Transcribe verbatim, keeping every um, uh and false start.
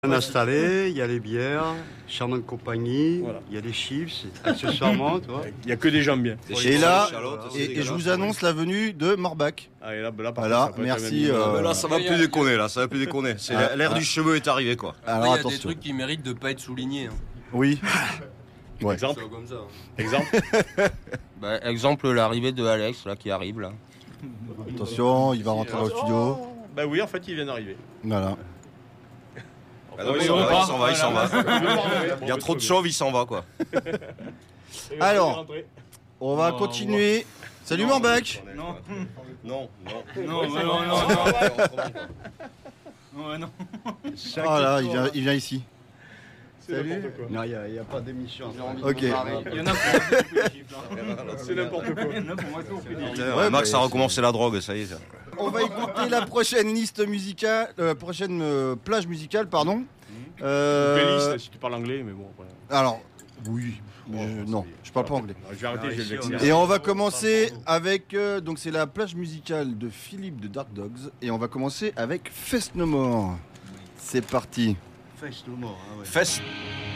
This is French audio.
Bien installé, il y a les bières, charmante compagnie, voilà. Il y a les chips, accessoirement, tu vois. Il n'y a que des gens bien. Et là, et, et je vous annonce la venue de Morbach. Ah, et là, là, par voilà, contre, ça merci. Euh... Ah, là, ça va plus déconner, là, ça va plus déconner. C'est ah, l'air ah. du cheveu est arrivé, quoi. Alors, il y a attention. Des trucs qui méritent de pas être soulignés. Hein. Oui. Ouais. Exemple. Comme ça, hein. Exemple. Bah, exemple, l'arrivée de Alex, là, qui arrive, là. Attention, il va rentrer dans le studio. Bah oui, en fait, il vient d'arriver. Voilà. Ah non, il s'en va, il s'en va, il s'en va. Il y a trop de chauves, il s'en va, quoi. Alors, on va continuer. Salut Morbach. Non. Non, non. Non, non, non, non. Non, Ah là, il vient, il vient ici. Salut. Non, il n'y a, a pas d'émission. Ok. Il y en a pour C'est n'importe quoi. Ouais, Max a recommencé la drogue, ça y est. On va écouter la prochaine liste musicale, la euh, prochaine euh, plage musicale, pardon. Mmh. Euh... Playlist, si tu parles anglais, mais bon. Voilà. Alors, oui. Oh, je, non, je parle pas anglais. Je vais arrêter, je vais le vexer. Et on va commencer avec, euh, donc c'est la plage musicale de Philippe de Dark Dogs, et on va commencer avec Fest No More. C'est parti. Fest No More, ah ouais. Fest.